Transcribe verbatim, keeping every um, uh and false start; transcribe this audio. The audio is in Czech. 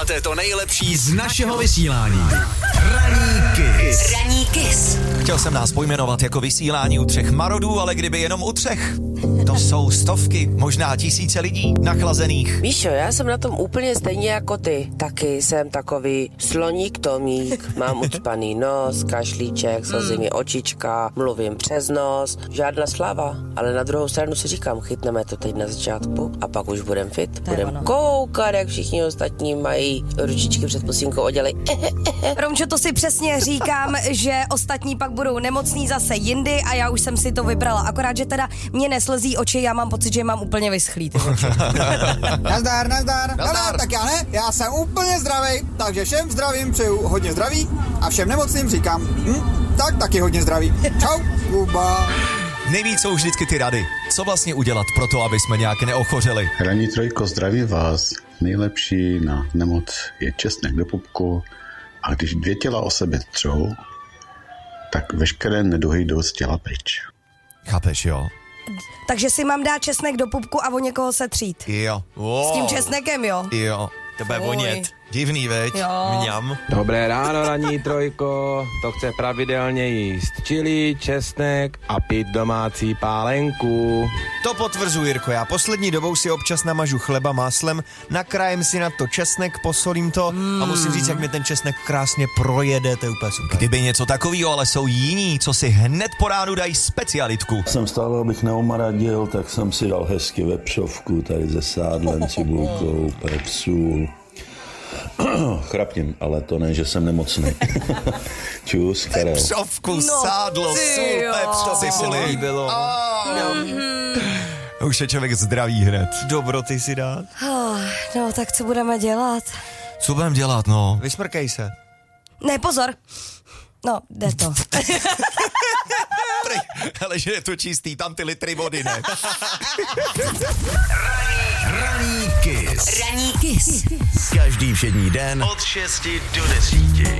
Získáváte to nejlepší z našeho vysílání. Ranní Kiss. Ranní Kiss. Chtěl jsem nás pojmenovat jako vysílání u třech marodů, ale kdyby jenom u třech. To jsou stovky, možná tisíce lidí nachlazených. Víš jo, já jsem na tom úplně stejně jako ty. Taky jsem takový sloník Tomík, mám ucpaný nos, kašlíček, slzy mi očička, mluvím přes nos, žádná slava. Ale na druhou stranu si říkám, chytneme to teď na začátku a pak už budem fit. Budem koukat, jak všichni ostatní mají ručičky před pusínkou a dělají. Romčo, to si přesně říkám, že ostatní pak budou nemocní zase jindy a já už jsem si to vybrala. Akorát, že teda mě neslzí oči, já mám pocit, že mám úplně vyschlý. Nazdar, nazdar, nazdar, tak já ne, já jsem úplně zdravý, takže všem zdravím přeju hodně zdraví a všem nemocným říkám, hm, tak taky hodně zdraví. Čau, Kuba. Nejvíc jsou vždycky ty rady. Co vlastně udělat pro to, aby jsme nějak neochořeli? Ranní trojko, zdraví vás. Nejlepší na nemoc je česnek do pupku a když dvě těla o sebe třou, tak veškeré neduhy jdou z těla pryč. Chápeš, jo? Takže si mám dát česnek do pupku a o někoho se třít. Jo. Wow. S tím česnekem, jo? Jo. Tebe vonět. Divný, veď? Jo. Mňam. Dobré ráno, ranní trojko. To chce pravidelně jíst čili, česnek a pít domácí pálenku. To potvrzuji, Jirko. Já poslední dobou si občas namažu chleba máslem, nakrájem si na to česnek, posolím to mm. a musím říct, jak mi ten česnek krásně projede, to je úplně super. Kdyby něco takového, ale jsou jiní, co si hned po ránu dají specialitku. Jsem stál, abych neumaradil, tak jsem si dal hezky vepřovku tady se sádlem, cibulkou, pepř, sůl. Chrapním, ale to ne, že jsem nemocný. Čus, Karel. Pepřovku, No, sádlo, sůl, pepř, to si si líbilo. Už je člověk zdravý hned. Dobroty si dát. Oh, no, tak co budeme dělat? Co budem dělat, no? Vysmrkej se. Ne, pozor. No, jde to. Ale že je to čistý, tam ty litry vody, ne? Ranní Kiss. Ranní Kiss. Každý všední den od šesti do desíti.